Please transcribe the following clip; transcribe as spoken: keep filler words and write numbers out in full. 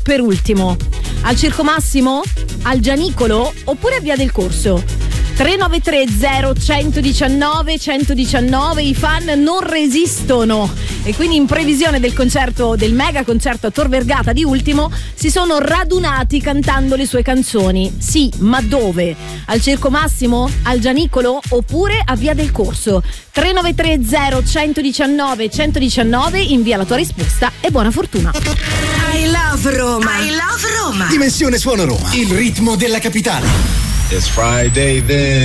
per ultimo? Al Circo Massimo? Al Gianicolo? Oppure a Via del Corso? tre nove tre zero uno uno nove uno uno nove. I fan non resistono e quindi in previsione del concerto, del mega concerto a Tor Vergata di Ultimo, si sono radunati cantando le sue canzoni. Sì, ma dove? Al Circo Massimo? Al Gianicolo? Oppure a Via del Corso? tre nove tre zero uno uno nove uno uno nove, invia la tua risposta e buona fortuna. I love Roma. I love Roma. Dimensione Suono Roma, il ritmo della capitale. It's Friday then.